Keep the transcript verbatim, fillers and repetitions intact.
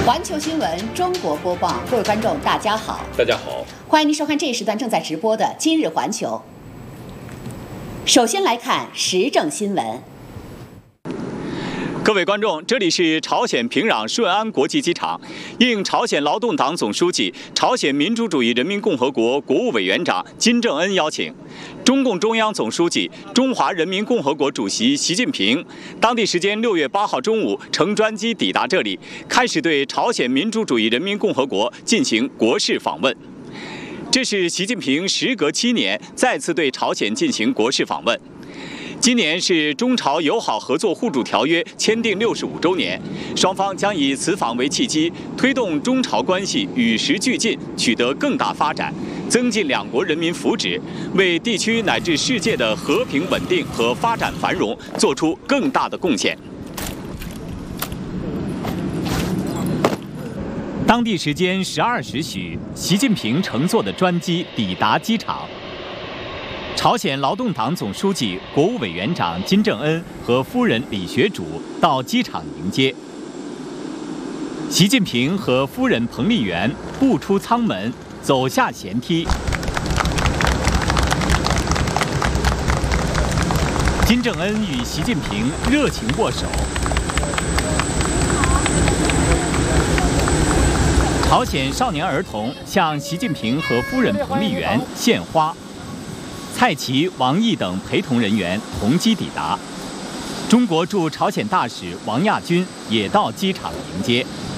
环球新闻中国播报，各位观众，大家好， 大家好， 欢迎您收看这一时段正在直播的《今日环球》。首先来看时政新闻。 各位观众，这里是朝鲜平壤顺安国际机场。应朝鲜劳动党总书记、朝鲜民主主义人民共和国国务委员长金正恩邀请，中共中央总书记、中华人民共和国主席习近平当地时间六月八号中午乘专机抵达这里，开始对朝鲜民主主义人民共和国进行国事访问。这是习近平时隔七年再次对朝鲜进行国事访问。今年是中朝友好合作互助条约签订六十五周年，双方将以此访为契机，推动中朝关系与时俱进，取得更大发展，增进两国人民福祉，为地区乃至世界的和平稳定和发展繁荣做出更大的贡献。当地时间十二时许，习近平乘坐的专机抵达机场。朝鲜劳动党总书记、国务委员长金正恩和夫人李学主到机场迎接。习近平和夫人彭丽媛步出舱门，走下舷梯。金正恩与习近平热情握手。朝鲜少年儿童向习近平和夫人彭丽媛献花。蔡奇、王毅等陪同人员同机抵达，中国驻朝鲜大使王亚军也到机场迎接。